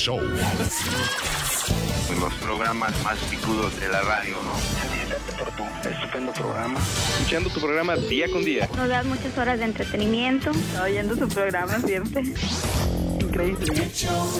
Show. Los programas más picudos de la radio, ¿no? Estupendo programa. Escuchando tu programa día con día. Nos das muchas horas de entretenimiento. Oyendo tu programa siempre. Increíble.